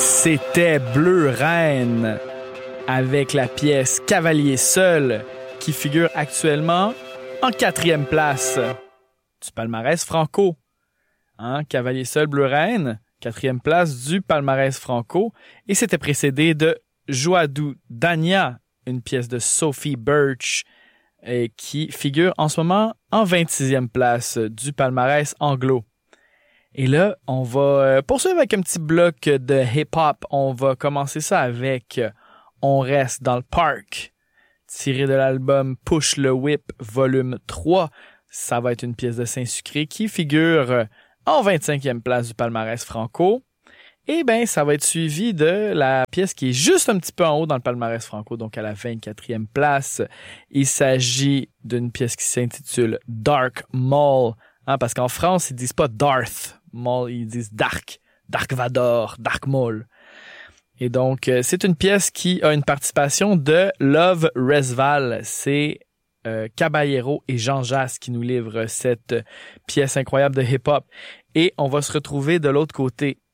C'était Bleu Reine avec la pièce Cavalier seul qui figure actuellement en 4e place du palmarès franco. Cavalier seul, Bleu Reine, 4e place du palmarès franco. Et c'était précédé de Joadou Dania, une pièce de Sophie Birch qui figure en ce moment en 26e place du palmarès anglo. Et là, on va poursuivre avec un petit bloc de hip-hop. On va commencer ça avec On reste dans le parc, tiré de l'album Push le Whip, volume 3. Ça va être une pièce de Saint-Sucré qui figure en 25e place du palmarès franco. Et bien, ça va être suivi de la pièce qui est juste un petit peu en haut dans le palmarès franco, donc à la 24e place. Il s'agit d'une pièce qui s'intitule Dark Maul, parce qu'en France, ils disent pas Darth Maul, ils disent Dark Vador, Dark Maul. Et donc, c'est une pièce qui a une participation de Love Resval. C'est Caballero et Jean Jass qui nous livrent cette pièce incroyable de hip-hop. Et on va se retrouver de l'autre côté